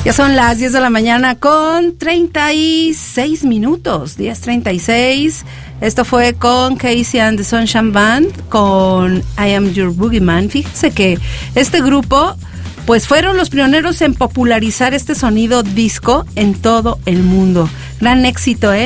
Ya son las 10 de la mañana con 36 minutos, 10:36. Esto fue con Casey and the Sunshine Band, con I Am Your Boogeyman. Fíjense que este grupo, pues fueron los pioneros en popularizar este sonido disco en todo el mundo. Gran éxito,